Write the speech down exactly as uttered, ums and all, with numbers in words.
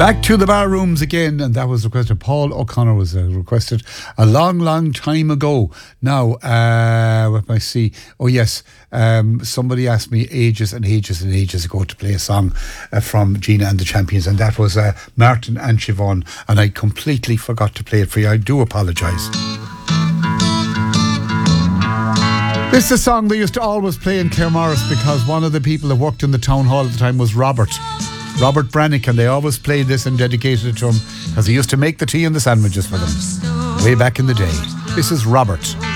Back to the bar rooms again, and that was requested. Paul O'Connor was uh, requested a long, long time ago. Now, uh, what I see? Oh yes, um, somebody asked me ages and ages and ages ago to play a song uh, from Gina and the Champions, and that was uh, Martin and Siobhan, and I completely forgot to play it for you. I do apologise. This is a song they used to always play in Claremorris because one of the people that worked in the town hall at the time was Robert. Robert Brannick, and they always played this and dedicated it to him because he used to make the tea and the sandwiches for them way back in the day. This is Robert.